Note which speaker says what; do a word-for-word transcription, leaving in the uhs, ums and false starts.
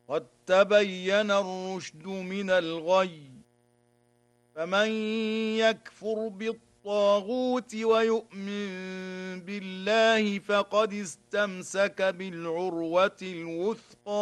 Speaker 1: قد تبين الرشد من الغي، فمن يكفر بالطاغوت ويؤمن بالله فقد استمسك بالعروة الوثقى